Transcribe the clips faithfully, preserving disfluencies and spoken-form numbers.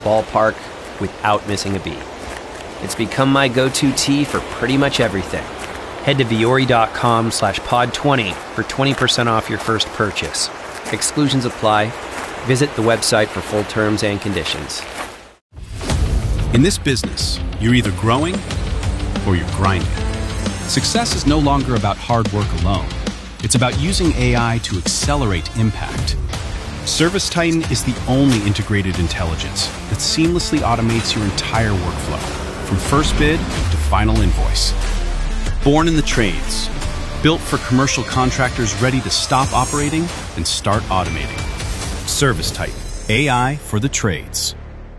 ballpark without missing a beat. It's become my go-to tee for pretty much everything. Head to Viore.com slash pod 20 for twenty percent off your first purchase. Exclusions apply. Visit the website for full terms and conditions. In this business, you're either growing or you're grinding. Success is no longer about hard work alone. It's about using A I to accelerate impact. ServiceTitan is the only integrated intelligence that seamlessly automates your entire workflow, from first bid to final invoice. Born in the trades, built for commercial contractors ready to stop operating and start automating. ServiceTitan, A I for the trades.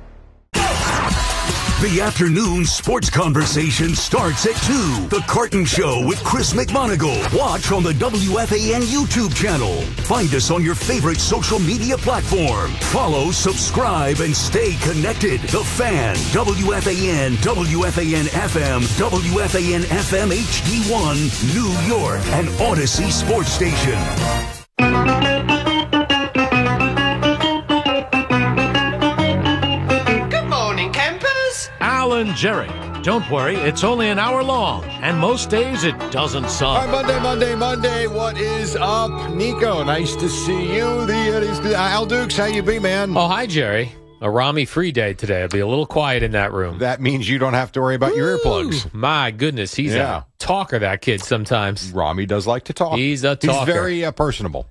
The afternoon sports conversation starts at two. The Carton Show with Chris McMonagle. Watch on the W F A N YouTube channel. Find us on your favorite social media platform. Follow, subscribe, and stay connected. The Fan, W F A N, W F A N F M, W F A N F M H D one, New York, and Odyssey Sports Station. Alan Jerry. Don't worry, it's only an hour long, and most days it doesn't suck. All right, Monday, Monday, Monday. What is up, Nico? Nice to see you. The, uh, the uh, Al Dukes, how you be, man? Oh, hi, Jerry. A Rami free day today. I'll be a little quiet in that room. That means you don't have to worry about Ooh, your earplugs. My goodness, he's yeah. a talker, that kid, sometimes. Rami does like to talk. He's a talker. He's very uh, personable.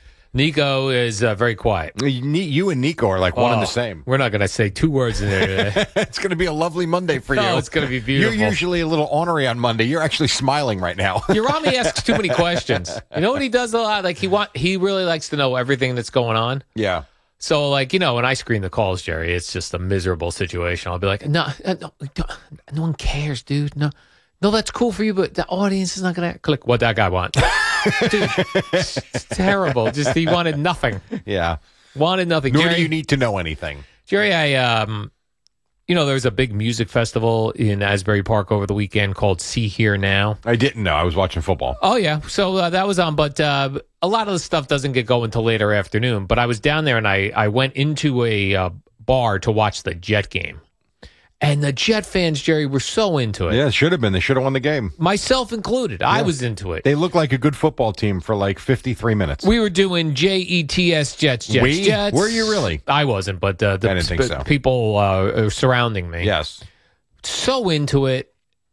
Nico is uh, very quiet. You and Nico are like oh, one and the same. We're not going to say two words in there today. It's going to be a lovely Monday for you. No, it's going to be beautiful. You're usually a little ornery on Monday. You're actually smiling right now. Rami asks too many questions. You know what he does a lot? Like he want, he really likes to know everything that's going on. Yeah. So, like, you know, when I screen the calls, Jerry, it's just a miserable situation. I'll be like, no, no, no one cares, dude. No, no, that's cool for you, but the audience is not going to click what that guy wants. Dude, it's terrible. Just he wanted nothing. Yeah, wanted nothing. Nor Jerry, do you need to know anything, Jerry. I, um, you know, there was a big music festival in Asbury Park over the weekend called See Here Now. I didn't know. I was watching football. Oh yeah, so uh, that was on, but uh, a lot of the stuff doesn't get going until later afternoon. But I was down there and I I went into a uh, bar to watch the Jet game. And the Jet fans, Jerry, were so into it. Yeah, it should have been. They should have won the game. Myself included. Yeah. I was into it. They looked like a good football team for like fifty-three minutes. We were doing J E T S Jets, Jets, we? Jets. Were you really? I wasn't, but uh, the I didn't think so. people uh, surrounding me. Yes. So into it.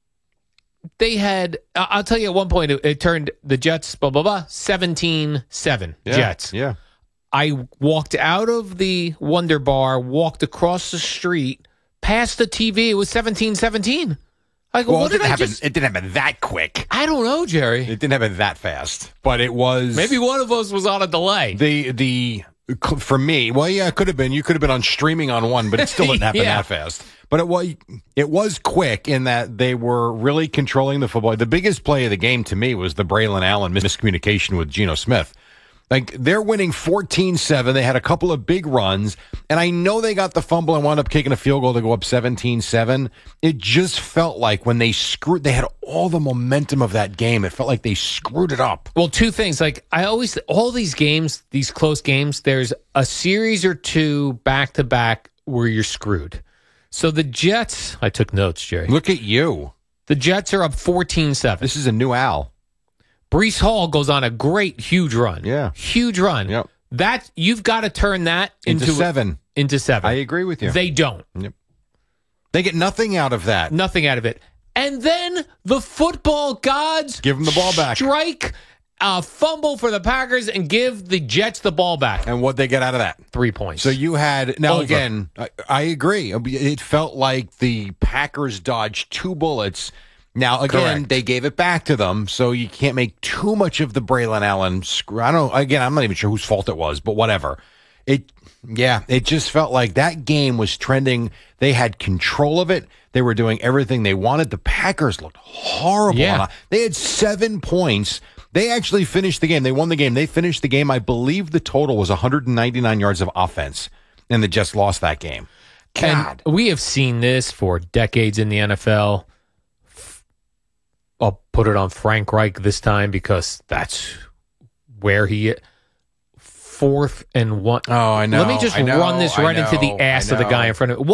They had, I'll tell you at one point, it, it turned the Jets, blah, blah, blah, seventeen seven yeah, Jets. Yeah. I walked out of the Wonder Bar, walked across the street, past the T V, it was seventeen seventeen. I go, well, what it, didn't did I happen, just... it didn't happen that quick. I don't know, Jerry. It didn't happen that fast, but it was. Maybe one of us was on a delay. The the for me, well, yeah, it could have been. You could have been on streaming on one, but it still didn't happen yeah. that fast. But it was it was quick in that they were really controlling the football. The biggest play of the game to me was the Braylon Allen miscommunication with Geno Smith. Like, they're winning fourteen seven. They had a couple of big runs, and I know they got the fumble and wound up kicking a field goal to go up seventeen seven. It just felt like when they screwed, they had all the momentum of that game. It felt like they screwed it up. Well, two things. Like, I always, all these games, these close games, there's a series or two back-to-back where you're screwed. So the Jets, I took notes, Jerry. Look at you. The Jets are up fourteen seven. This is a new Al. Breece Hall goes on a great, huge run. Yeah. Huge run. Yep. That, you've got to turn that into, into seven. Into seven. I agree with you. They don't. Yep. They get nothing out of that. Nothing out of it. And then the football gods give them the ball back. Strike a fumble for the Packers and give the Jets the ball back. And what they get out of that? Three points. So you had, now Over. again, I, I agree. It felt like the Packers dodged two bullets. Now, again, Correct. They gave it back to them, so you can't make too much of the Braylon Allen screw. I don't, again, I'm not even sure whose fault it was, but whatever. It, yeah, it just felt like that game was trending. They had control of it. They were doing everything they wanted. The Packers looked horrible. Yeah. They had seven points. They actually finished the game. They won the game. They finished the game. I believe the total was one hundred ninety-nine yards of offense, and they just lost that game. God. And we have seen this for decades in the N F L. I'll put it on Frank Reich this time because that's where he fourth and one. Oh, I know. Let me just I know, run this I right into the know, ass I of the guy know. in front of me. What